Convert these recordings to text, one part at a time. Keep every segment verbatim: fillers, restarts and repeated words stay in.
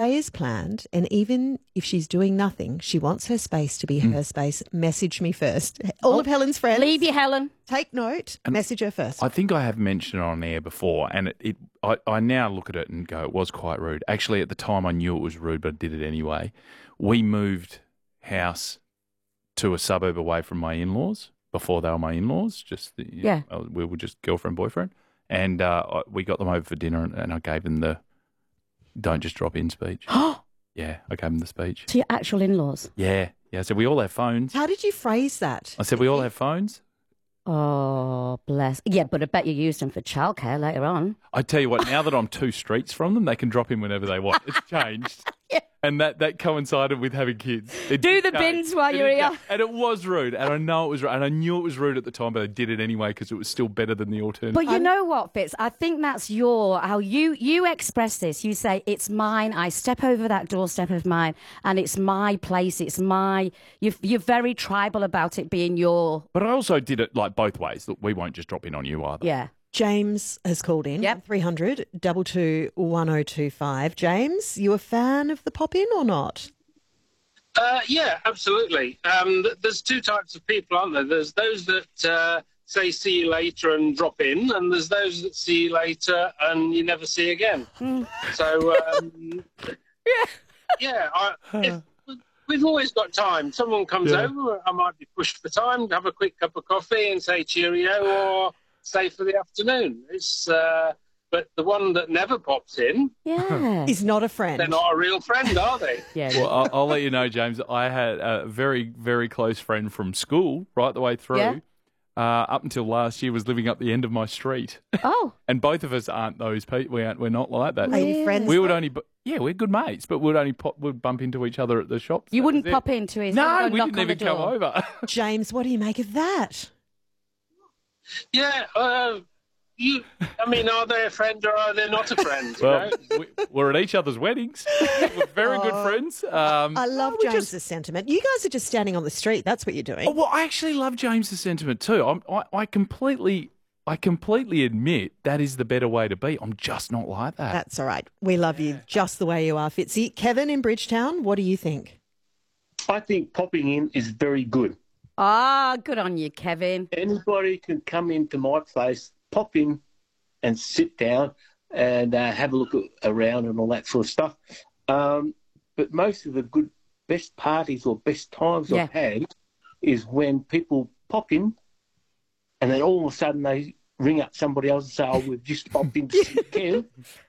day is planned, and even if she's doing nothing, she wants her space to be Mm. her space, message me first. All Oh, of Helen's friends. Leave you, Helen. Take note, And message her first. I think I have mentioned it on air before, and it, it I, I now look at it and go, it was quite rude. Actually, at the time, I knew it was rude, but I did it anyway. We moved house to a suburb away from my in-laws before they were my in-laws. Just the, Yeah. know, we were just girlfriend boyfriend, and uh, I- we got them over for dinner, and, and I gave them the "don't just drop in" speech. Yeah, I gave them the speech. To your actual in-laws. Yeah, yeah. I said we all have phones. How did you phrase that? I said we all have phones. Oh, bless. Yeah, but I bet you used them for childcare later on. I tell you what, now that I'm two streets from them, they can drop in whenever they want. It's changed. Yeah. And that, that coincided with having kids. It Do did the change. bins while It you're did here. change. And it was rude. And I know it was rude. And I knew it was rude at the time, but I did it anyway because it was still better than the alternative. But you know what, Fitz? I think that's your, how you, you express this. You say, it's mine. I step over that doorstep of mine and it's my place. It's my, you're, you're very tribal about it being your, But I also did it like both ways. Look, we won't just drop in on you either. yeah. James has called in. Yep. three hundred, two two, one oh two five. James, you a fan of the pop-in or not? Uh, yeah, absolutely. Um, th- there's two types of people, aren't there? There's those that uh, say see you later and drop in, and there's those that see you later and you never see again. So, um, yeah, I, if, we've always got time. Someone comes Yeah. over, I might be pushed for time, have a quick cup of coffee and say cheerio or stay for the afternoon. It's uh, But the one that never pops in, Yeah. Is not a friend. they're not a real friend, are they? yeah. Well, I'll, I'll let you know, James. I had a very, very close friend from school right the way through. Yeah. Uh, up until last year, was living up the end of my street, Oh, and both of us aren't those people. We aren't. We're not like that. Are you friends? We would only, bu- yeah, we're good mates, but we'd only pop, would bump into each other at the shops. you That wouldn't was it. pop into his No, and we knock didn't on the even come door. over. James, what do you make of that? Yeah, uh, you. I mean, are they a friend or are they not a friend? You Well, know? we, we're at each other's weddings. We're very good friends. Um, I love we James's just- sentiment. You guys are just standing on the street. That's what you're doing. Oh, well, I actually love James's sentiment too. I'm, I, I completely, I completely admit that is the better way to be. I'm just not like that. That's all right. We love you just the way you are, Fitzy. Kevin in Bridgetown, what do you think? I think popping in is very good. Ah, good on you, Kevin. Anybody can come into my place, pop in and sit down and uh, have a look at, around and all that sort of stuff. Um, but most of the good, best parties or best times Yeah. I've had is when people pop in and then all of a sudden they ring up somebody else and say, oh, we've just popped in to see Kev.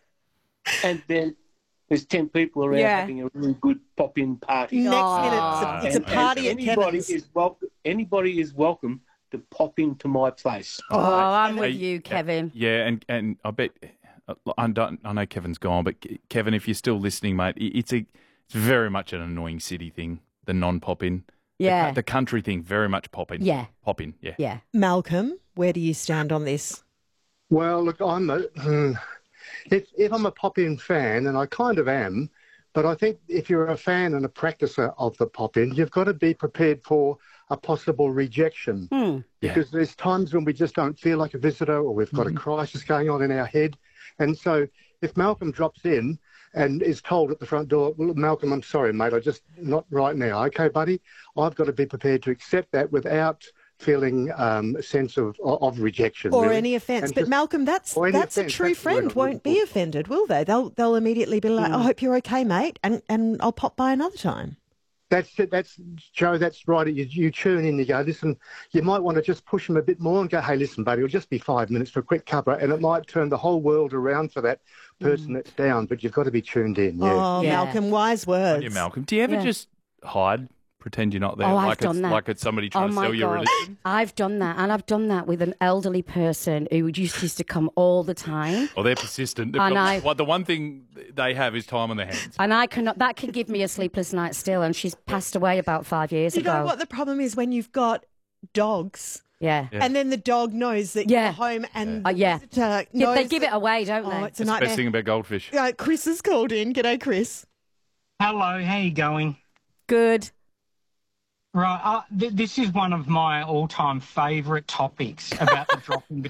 And then there's ten people around Yeah. having a really good pop-in party. Next Aw. minute, it's a, it's a And- party and at anybody Kevin's. is welcome. Anybody is welcome to pop into my place. Oh, I'm with Hey, you, Kevin. Yeah, and, and I bet I don't. I know Kevin's gone, but Kevin, if you're still listening, mate, it's a it's very much an annoying city thing. The non-pop in, Yeah. the, the country thing, very much pop in. Yeah. pop in. Yeah, Yeah. Malcolm, where do you stand on this? Well, look, I'm a, hmm, if if I'm a pop-in fan, and I kind of am, but I think if you're a fan and a practicer of the pop-in, you've got to be prepared for a possible rejection. Hmm. Because there's times when we just don't feel like a visitor or we've got a crisis going on in our head. And so if Malcolm drops in and is told at the front door, well, Malcolm, I'm sorry, mate, I just, not right now. Okay, buddy, I've got to be prepared to accept that without feeling um, a sense of, of rejection. Or really. any offence. And But just- Malcolm, that's or any that's a offence, true that's the word friend I'm won't looking be for. offended, will they? They'll they'll immediately be like, I hope you're okay, mate, and, and I'll pop by another time. That's it. That's Joe. That's right. You, you tune in. You go, listen. You might want to just push them a bit more and go, hey, listen, buddy, it'll just be five minutes for a quick cuppa, and it might turn the whole world around for that person that's down. But you've got to be tuned in. Yeah. Oh, Yeah. Malcolm, wise words. Yeah, Malcolm. Do you ever Yeah. just hide, pretend you're not there, Oh, I've like done it's that. like it's somebody trying Oh to my sell you a God. religion? I've done that, and I've done that with an elderly person who used used to come all the time. Well, they're persistent. They've And got- I- well, the one thing they have is time on their hands. And I cannot, that can give me a sleepless night still, and she's passed away about five years You ago. know what the problem is when you've got dogs Yeah. Yeah. and then the dog knows that Yeah. you're home and Uh, yeah. the visitor Yeah, knows they give it that- away, don't Oh, they? it's a That's the nightmare. best thing about goldfish. Uh, Chris has called in. G'day, Chris. Hello, how you going? Good. Right, uh, th- this is one of my all-time favourite topics about the dropping because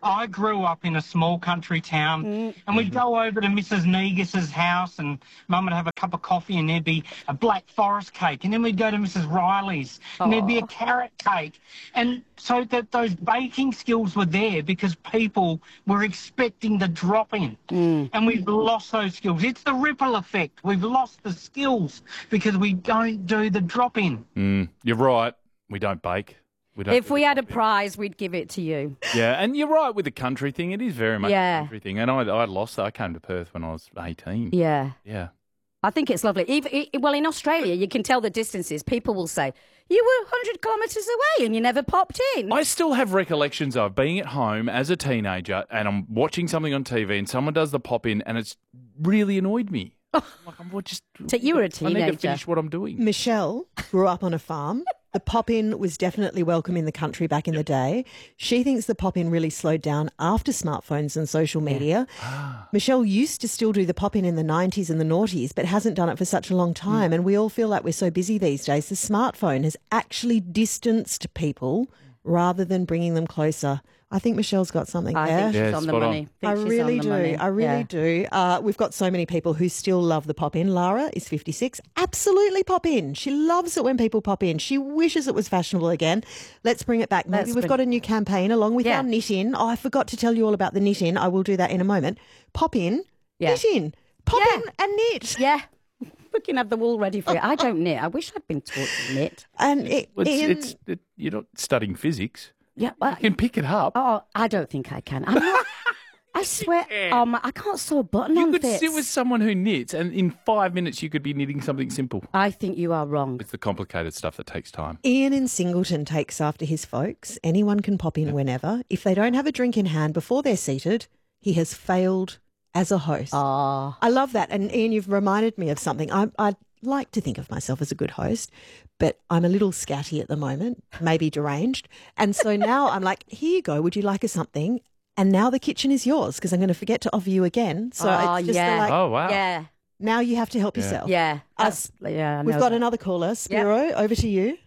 I grew up in a small country town, and we'd go over to Missus Negus's house, and Mum would have a cup of coffee, and there'd be a black forest cake, and then we'd go to Missus Riley's, and there'd be a carrot cake, and so that those baking skills were there because people were expecting the drop-in, and we've lost those skills. It's the ripple effect. We've lost the skills because we don't do the drop-in. Mm, you're right. We don't bake. We don't If do we the had a drop-in. prize, we'd give it to you. Yeah, and you're right with the country thing. It is very much Yeah. a country thing. And I, I lost that. I came to Perth when I was eighteen. Yeah. Yeah. I think it's lovely. Even, i- well, in Australia, you can tell the distances. People will say, you were one hundred kilometres away and you never popped in. I still have recollections of being at home as a teenager and I'm watching something on T V and someone does the pop in and it's really annoyed me. like, I'm what, just. So you were a I need teenager. to finish what I'm doing. Michelle grew up on a farm. The pop-in was definitely welcome in the country back in the day. She thinks the pop-in really slowed down after smartphones and social media. Michelle used to still do the pop-in in the nineties and the noughties, but hasn't done it for such a long time. And we all feel like we're so busy these days. The smartphone has actually distanced people rather than bringing them closer. I think Michelle's got something I there. think she's Yeah, on the spot on. money. I think she's really on the do. money. I really Yeah. do. Uh, we've got so many people who still love the pop in. Lara is fifty-six. Absolutely pop in. She loves it when people pop in. She wishes it was fashionable again. Let's bring it back. Maybe Let's we've bring- got a new campaign along with Yeah. our knit in. Oh, I forgot to tell you all about the knit in. I will do that in a moment. Pop in, Yeah. knit in. Pop Yeah. in and knit. Yeah. We can have the wool ready for you. I don't knit. I wish I'd been taught to knit. And it, Well, it's, Ian, it's, it, you're not studying physics. Yeah. Well, You can pick it up. oh, I don't think I can. I'm not, I swear, oh my, I can't sew a button you on could Fitz. sit with someone who knits and in five minutes you could be knitting something simple. I think you are wrong. It's the complicated stuff that takes time. Ian in Singleton takes after his folks. Anyone can pop in whenever. If they don't have a drink in hand before they're seated, he has failed as a host. Oh, I love that. And Ian, you've reminded me of something. I, I like to think of myself as a good host, but I'm a little scatty at the moment, maybe deranged. And so now I'm like, here you go. Would you like a something? And now the kitchen is yours because I'm going to forget to offer you again. So Oh, it's just the, yeah. like, Oh, wow. yeah, now you have to help Yeah. yourself. yeah. Us. That's, yeah, I We've know got that. another caller. Spiro, over to you.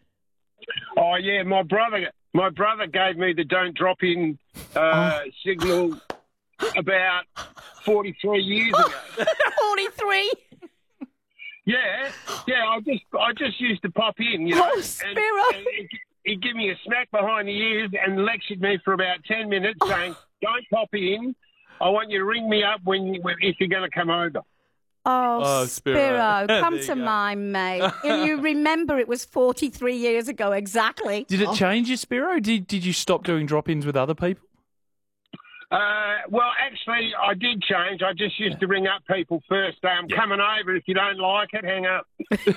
Oh yeah, my brother, my brother gave me the don't drop in uh, signal about forty-three years ago. forty-three. Yeah, yeah. I just, I just used to pop in, you know, Oh, and, Spiro. and he'd, he'd give me a smack behind the ears and lectured me for about ten minutes, saying, "Don't pop in. I want you to ring me up when, when if you're going to come over." Oh, Oh, Spiro, Spiro. come There you to go. mine, mate. And you remember it was forty-three years ago exactly. Did it change you, Spiro? Did, did you stop doing drop-ins with other people? Uh, well, actually, I did change. I just used to ring up people first. Say, I'm coming over. If you don't like it, hang up.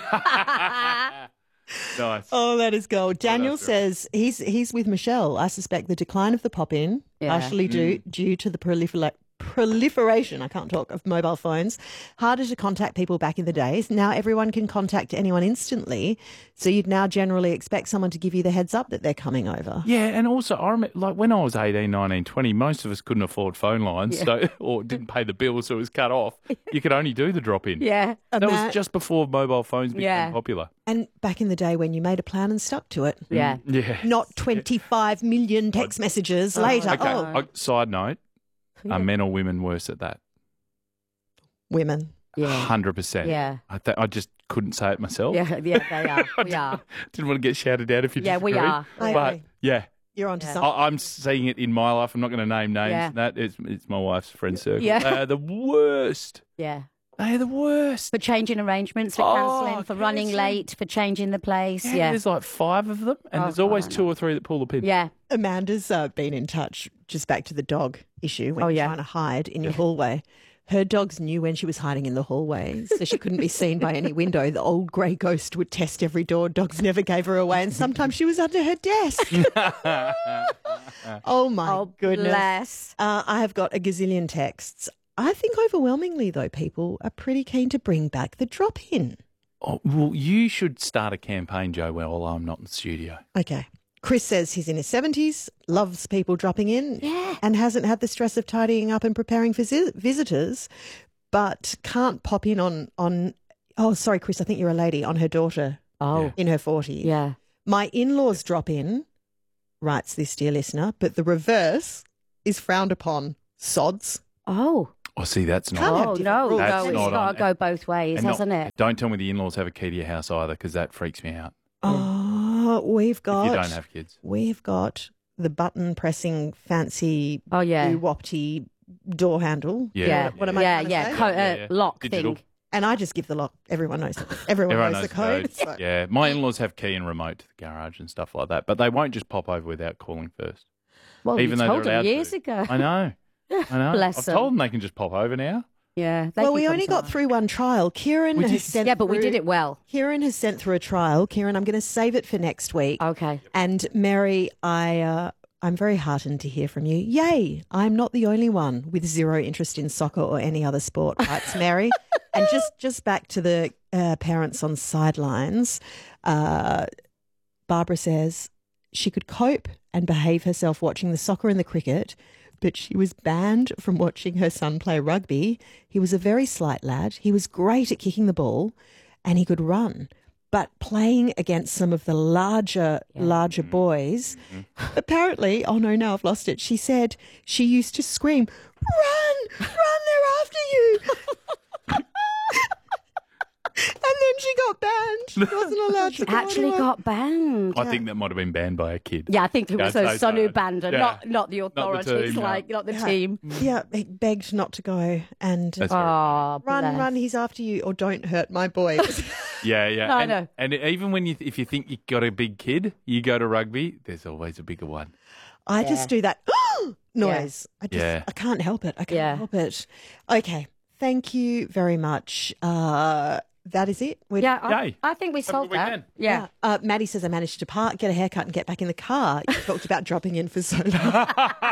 Nice. Oh, that is gold. Daniel that's right. says he's he's with Michelle. I suspect the decline of the pop-in, Yeah. partially due, due to the prolifer- proliferation, I can't talk, of mobile phones. Harder to contact people back in the days. Now everyone can contact anyone instantly. So you'd now generally expect someone to give you the heads up that they're coming over. Yeah, and also I remember, like when I was eighteen, nineteen, twenty, most of us couldn't afford phone lines, so or didn't pay the bill, so it was cut off. You could only do the drop-in. Yeah. That Ima- was just before mobile phones became Yeah. popular. And back in the day when you made a plan and stuck to it. Yeah. Yeah. Not twenty-five million text messages later. Okay. Oh, uh, side note: Are men or women worse at that? women. Yeah. Hundred percent. Yeah. I th- I just couldn't say it myself. Yeah, yeah, they are. We are. Didn't want to get shouted out if you Yeah, we disagree. are. I But agree. yeah, You're onto Yeah. something. I- I'm seeing it in my life. I'm not going to name names. Yeah. That is, it's my wife's friend circle. Yeah. They're the worst. Yeah. They're the worst. For changing arrangements, for Oh, cancelling, for running cancelling. late, for changing the place. Yeah, Yeah. there's like five of them, and Oh, there's always God, I two or three that pull the pin. Yeah. Amanda's uh, been in touch, just back to the dog issue, when Oh, you're yeah. trying to hide in your hallway. Her dogs knew when she was hiding in the hallway, so she couldn't be seen by any window. The old grey ghost would test every door. Dogs never gave her away, and sometimes she was under her desk. Oh, my Oh, goodness. bless. Uh, I have got a gazillion texts. I think overwhelmingly, though, people are pretty keen to bring back the drop-in. Oh, well, you should start a campaign, Joe, while I'm not in the studio. Okay. Chris says he's in his seventies, loves people dropping in, Yeah. and hasn't had the stress of tidying up and preparing for zi- visitors, but can't pop in on, on, oh, sorry, Chris, I think you're a lady, on her daughter Oh. in her forties. Yeah. My in-laws drop in, writes this dear listener, but the reverse is frowned upon. Sods. Oh. Oh, see, that's Can't not. have Oh, different no, rules. no, That's it's not got on- to go both ways, and not- hasn't it? Don't tell me the in-laws have a key to your house either, because that freaks me out. Oh, we've got. If you don't have kids. We've got the button pressing fancy Oh, yeah. wopty door handle. Yeah. Yeah, What am I yeah, trying to yeah, say? Co- uh, Yeah, yeah. lock Digital. thing. And I just give the lock. Everyone knows. Everyone, Everyone knows, knows the code. so- Yeah, my in-laws have key and remote to the garage and stuff like that, but they won't just pop over without calling first. Well, Even you though told they're them allowed years to. ago. I know. I know. Bless I've them. told them they can just pop over now. Yeah. they Well, can we come only got tomorrow. through one trial. Kieran We has did. sent Yeah, but we through- did it well. Kieran has sent through a trial. Kieran, I'm going to save it for next week. Okay. And Mary, I, uh, I'm very heartened to hear from you. Yay! I'm not the only one with zero interest in soccer or any other sport, writes Mary. And just, just back to the uh, parents on sidelines, uh, Barbara says she could cope and behave herself watching the soccer and the cricket, but she was banned from watching her son play rugby. He was a very slight lad. He was great at kicking the ball and he could run. But playing against some of the larger, larger boys, apparently, oh no, now I've lost it. She said she used to scream, "Run, run, they're after you." And then she got banned. She wasn't allowed to go Actually anywhere. got banned. I think that might have been banned by a kid. Yeah, I think it Yeah, was I'd her say son so. who banned her, Yeah. not not the the authorities, team, no. like not the Yeah. team. Yeah, he begged not to go and That's very Oh, run, bless. run, he's after you, or don't hurt my boy. Yeah, yeah. No, and, no. and even when you, if you think you've got a big kid, you go to rugby, there's always a bigger one. I just do that noise. I just, Yeah. I can't help it. I can't Yeah. help it. Okay, thank you very much. Uh, that is it. We're- Yeah, I, Yay. I think we Have a solved good that. weekend. Yeah. Uh, Maddie says I managed to park, get a haircut, and get back in the car. You talked about dropping in for so long.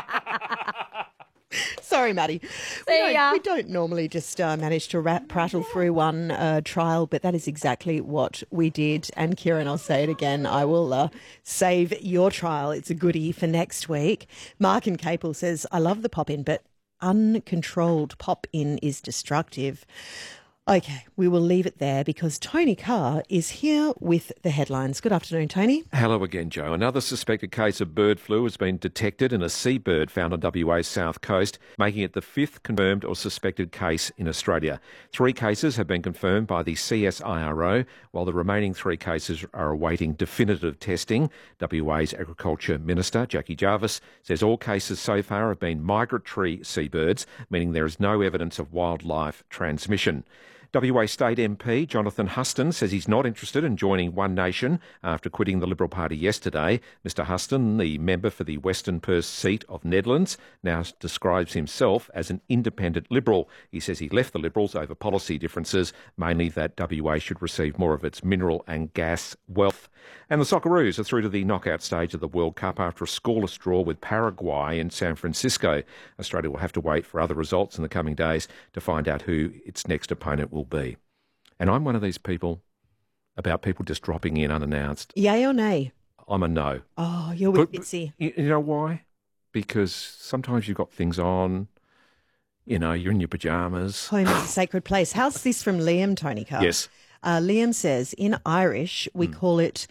Sorry, Maddie. we, don't, ya. we don't normally just uh, manage to rat, prattle through one uh, trial, but that is exactly what we did. And Kieran, I'll say it again, I will uh, save your trial. It's a goodie for next week. Mark in Capel says, I love the pop-in, but uncontrolled pop-in is destructive. Okay, we will leave it there because Tony Carr is here with the headlines. Good afternoon, Tony. Hello again, Joe. Another suspected case of bird flu has been detected in a seabird found on W A's south coast, making it the fifth confirmed or suspected case in Australia. Three cases have been confirmed by the C S I R O, while the remaining three cases are awaiting definitive testing. W A's Agriculture Minister, Jackie Jarvis, says all cases so far have been migratory seabirds, meaning there is no evidence of wildlife transmission. W A State M P Jonathan Huston says he's not interested in joining One Nation after quitting the Liberal Party yesterday. Mister Huston, the member for the Western Perth seat of Nedlands, now describes himself as an independent Liberal. He says he left the Liberals over policy differences, mainly that W A should receive more of its mineral and gas wealth. And the Socceroos are through to the knockout stage of the World Cup after a scoreless draw with Paraguay in San Francisco. Australia will have to wait for other results in the coming days to find out who its next opponent will be. And I'm one of these people about people just dropping in unannounced. Yay or nay? I'm a no. Oh, you're with But- but Bitsy. You you know why? Because sometimes you've got things on, you know, you're in your pyjamas. Home is a sacred place. How's this from Liam, Tony Carr? Yes. Uh, Liam says, in Irish, we call it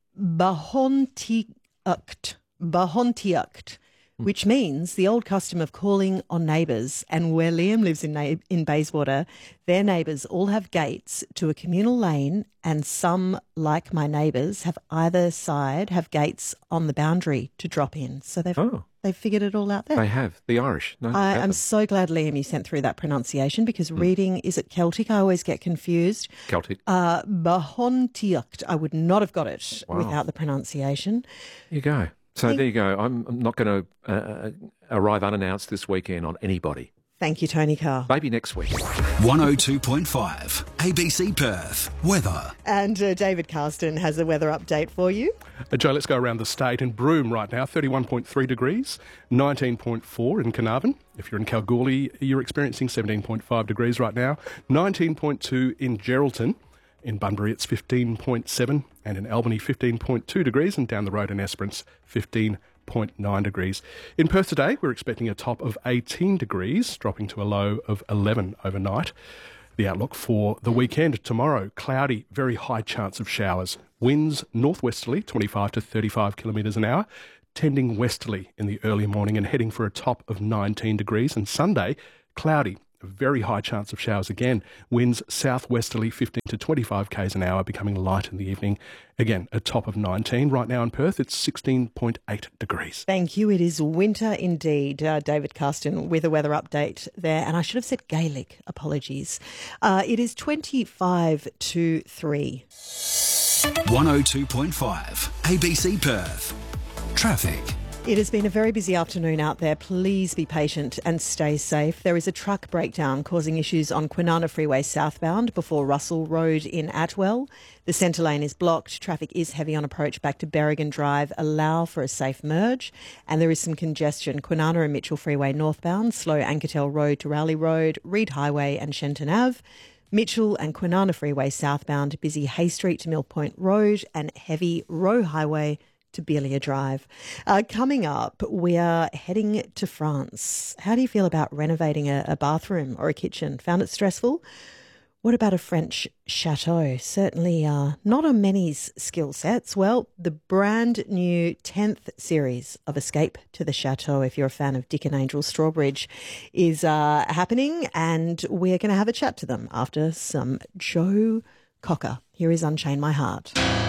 bahontiacht, bahontiacht, which means the old custom of calling on neighbours. And where Liam lives in na- in Bayswater, their neighbours all have gates to a communal lane, and some, like my neighbours, have either side have gates on the boundary to drop in. So they've Oh. they've figured it all out there. They have. The Irish. No, I have am them. so glad, Liam, you sent through that pronunciation because reading, is it Celtic? I always get confused. Celtic. Uh, Bahontiacht. I would not have got it Wow. without the pronunciation. There you go. So Thank- there you go. I'm, I'm not going to uh, arrive unannounced this weekend on anybody. Thank you, Tony Carr. Maybe next week. one oh two point five A B C Perth. Weather. And uh, David Carston has a weather update for you. Uh, Joe, let's go around the state. In Broome right now, thirty-one point three degrees, nineteen point four in Carnarvon. If you're in Kalgoorlie, you're experiencing seventeen point five degrees right now, nineteen point two in Geraldton. In Bunbury, it's fifteen point seven, and in Albany, fifteen point two degrees, and down the road in Esperance, fifteen point nine degrees. In Perth today, we're expecting a top of eighteen degrees, dropping to a low of eleven overnight. The outlook for the weekend tomorrow, cloudy, very high chance of showers. Winds northwesterly, twenty-five to thirty-five kilometres an hour. tending westerly in the early morning and heading for a top of nineteen degrees. And Sunday, cloudy. A very high chance of showers again. Winds southwesterly fifteen to twenty-five k's an hour, becoming light in the evening. Again, a top of nineteen. Right now in Perth, it's sixteen point eight degrees. Thank you. It is winter indeed. Uh, David Carsten with a weather update there. And I should have said Gaelic. Apologies. Uh, it is twenty-five to three. one oh two point five A B C Perth. Traffic. It has been a very busy afternoon out there. Please be patient and stay safe. There is a truck breakdown causing issues on Kwinana Freeway southbound before Russell Road in Atwell. The centre lane is blocked. Traffic is heavy on approach back to Berrigan Drive. Allow for a safe merge. And there is some congestion. Kwinana and Mitchell Freeway northbound, slow Anketel Road to Raleigh Road, Reed Highway and Shenton Ave. Mitchell and Kwinana Freeway southbound, busy Hay Street to Mill Point Road and heavy Roe Highway to Belia Drive. Uh, coming up, we are heading to France. How do you feel about renovating a, a bathroom or a kitchen? Found it stressful? What about a French chateau? Certainly uh, not on many's skill sets. Well, the brand new tenth series of Escape to the Chateau, if you're a fan of Dick and Angel Strawbridge, is uh, happening, and we're going to have a chat to them after some Joe Cocker. Here is Unchain My Heart.